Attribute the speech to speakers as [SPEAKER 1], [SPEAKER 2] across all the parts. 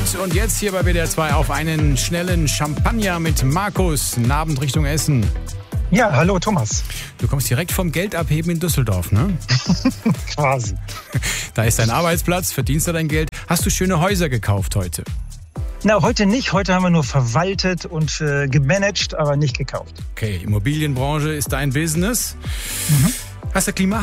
[SPEAKER 1] Abend und jetzt hier bei WDR 2 auf einen schnellen Champagner mit Markus. Guten Abend Richtung Essen.
[SPEAKER 2] Ja, hallo Thomas.
[SPEAKER 1] Du kommst direkt vom Geld abheben in Düsseldorf, ne?
[SPEAKER 2] Quasi.
[SPEAKER 1] Da ist dein Arbeitsplatz, verdienst du dein Geld. Hast du schöne Häuser gekauft heute?
[SPEAKER 2] Na, heute nicht. Heute haben wir nur verwaltet und gemanagt, aber nicht gekauft.
[SPEAKER 1] Okay, Immobilienbranche ist dein Business. Hast du Klima?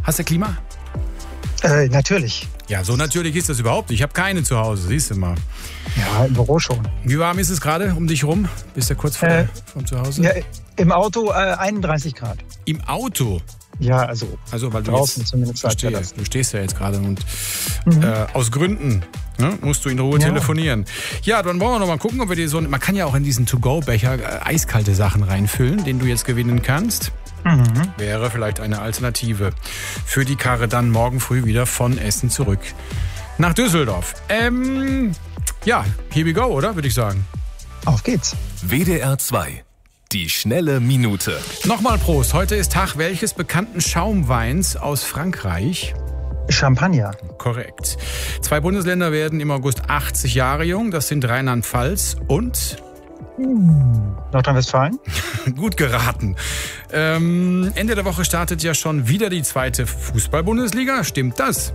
[SPEAKER 2] Natürlich.
[SPEAKER 1] Ja, so natürlich ist das überhaupt nicht. Ich habe keine zu Hause, siehst du mal.
[SPEAKER 2] Ja, im Büro schon.
[SPEAKER 1] Wie warm ist es gerade um dich rum? Bist du kurz vom Zuhause?
[SPEAKER 2] Ja, im Auto 31 Grad.
[SPEAKER 1] Im Auto?
[SPEAKER 2] Ja, also
[SPEAKER 1] weil du
[SPEAKER 2] draußen
[SPEAKER 1] jetzt,
[SPEAKER 2] zumindest.
[SPEAKER 1] Du stehst ja jetzt gerade und aus Gründen musst du in Ruhe telefonieren. Ja, dann wollen wir noch mal gucken, ob wir dir man kann ja auch in diesen To-Go-Becher eiskalte Sachen reinfüllen, den du jetzt gewinnen kannst. Wäre vielleicht eine Alternative für die Karre dann morgen früh wieder von Essen zurück nach Düsseldorf. Ja, here we go, oder? Würde ich sagen.
[SPEAKER 2] Auf geht's.
[SPEAKER 3] WDR 2. Die schnelle Minute.
[SPEAKER 1] Nochmal Prost. Heute ist Tag welches bekannten Schaumweins aus Frankreich?
[SPEAKER 2] Champagner.
[SPEAKER 1] Korrekt. 2 Bundesländer werden im August 80 Jahre jung. Das sind Rheinland-Pfalz und...
[SPEAKER 2] Nordrhein-Westfalen?
[SPEAKER 1] Gut geraten. Ende der Woche startet ja schon wieder die 2. Fußball-Bundesliga. Stimmt das?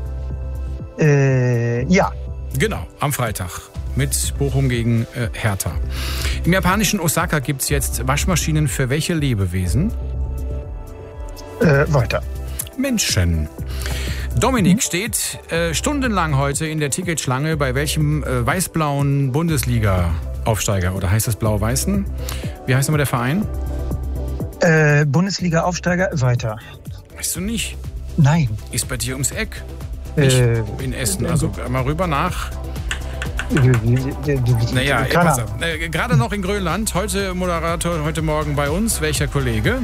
[SPEAKER 2] Ja.
[SPEAKER 1] Genau, am Freitag. Mit Bochum gegen Hertha. Im japanischen Osaka gibt es jetzt Waschmaschinen für welche Lebewesen?
[SPEAKER 2] Weiter.
[SPEAKER 1] Menschen. Dominik steht stundenlang heute in der Ticketschlange bei welchem weiß-blauen Bundesliga-Aufsteiger? Oder heißt das Blau-Weißen? Wie heißt nochmal der Verein?
[SPEAKER 2] Bundesliga-Aufsteiger, weiter.
[SPEAKER 1] Weißt du nicht?
[SPEAKER 2] Nein.
[SPEAKER 1] Ist bei dir ums Eck. Nicht in Essen. Also mal rüber nach... Naja, pass auf. Gerade noch in Grönland. Heute Moderator, heute Morgen bei uns. Welcher Kollege?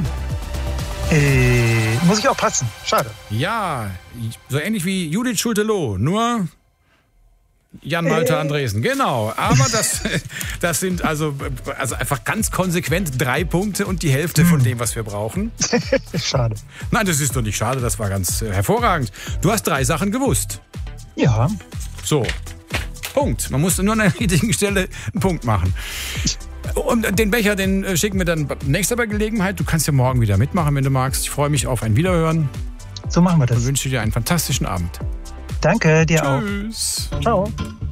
[SPEAKER 2] Muss ich auch passen. Schade.
[SPEAKER 1] Ja, so ähnlich wie Judith Schulte-Loh, nur Jan-Malte Andresen. Genau, aber das sind also einfach ganz konsequent 3 Punkte und die Hälfte von dem, was wir brauchen.
[SPEAKER 2] Schade.
[SPEAKER 1] Nein, das ist doch nicht schade, das war ganz hervorragend. Du hast 3 Sachen gewusst.
[SPEAKER 2] Ja.
[SPEAKER 1] So, Punkt. Man musste nur an der richtigen Stelle einen Punkt machen. Und den Becher, den schicken wir dann nächster bei Gelegenheit. Du kannst ja morgen wieder mitmachen, wenn du magst. Ich freue mich auf ein Wiederhören.
[SPEAKER 2] So machen wir das.
[SPEAKER 1] Und wünsche dir einen fantastischen Abend.
[SPEAKER 2] Danke, dir auch.
[SPEAKER 1] Tschüss.
[SPEAKER 2] Ciao.